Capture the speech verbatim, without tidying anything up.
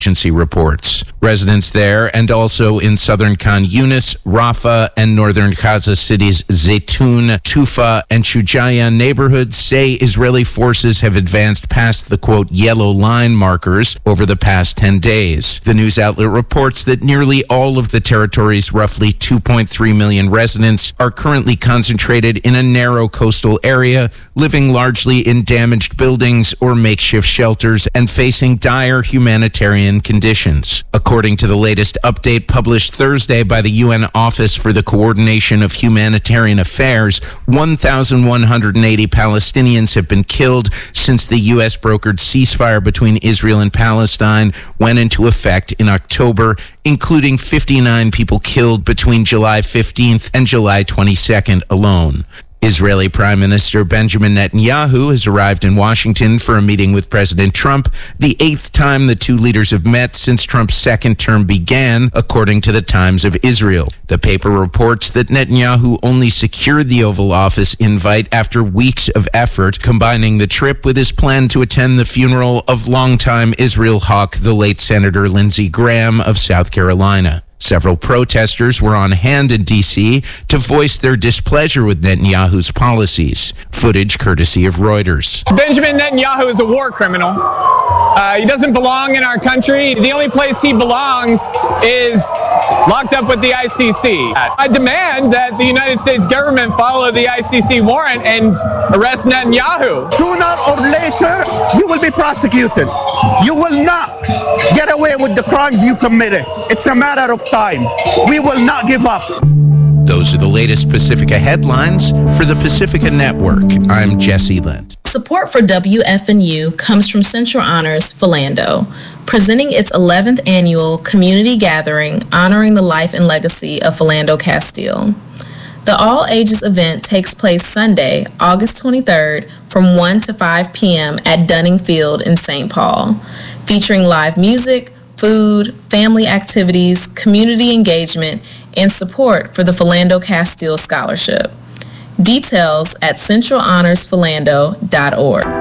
agency reports. Residents there and also in southern Khan Yunis, Rafah, and northern Gaza cities Zaytun, Tufa, and Shujaya neighborhoods say Israeli forces have advanced past the, quote, yellow line markers over the past ten days. The news outlet reports that nearly all of the territory's roughly two point three million residents are currently concentrated in a narrow coastal area, living largely in damaged buildings or makeshift shelters and facing dire humanitarian conditions. According to the latest update published Thursday by the U N Office for the Coordination of Humanitarian Affairs, one thousand one hundred eighty Palestinians have been killed since the U S brokered ceasefire between Israel and Palestine went into effect in October, including fifty-nine people killed between July fifteenth and July twenty-second alone. Israeli Prime Minister Benjamin Netanyahu has arrived in Washington for a meeting with President Trump, the eighth time the two leaders have met since Trump's second term began, according to the Times of Israel. The paper reports that Netanyahu only secured the Oval Office invite after weeks of effort, combining the trip with his plan to attend the funeral of longtime Israel hawk, the late Senator Lindsey Graham of South Carolina. Several protesters were on hand in D C to voice their displeasure with Netanyahu's policies. Footage courtesy of Reuters. Benjamin Netanyahu is a war criminal. Uh, he doesn't belong in our country. The only place he belongs is locked up with the I C C. I demand that the United States government follow the I C C warrant and arrest Netanyahu. Sooner or later, you will be prosecuted. You will not get away with the crimes you committed. It's a matter of time. We will not give up. Those are the latest Pacifica headlines for the Pacifica Network. I'm Jesse Lind. Support for W F N U comes from Central Honors Philando, presenting its eleventh annual community gathering honoring the life and legacy of Philando Castile. The all-ages event takes place Sunday, August twenty-third from one to five p.m. at Dunning Field in Saint Paul, featuring live music, food, family activities, community engagement, and support for the Philando Castile Scholarship. Details at central honors philando dot org.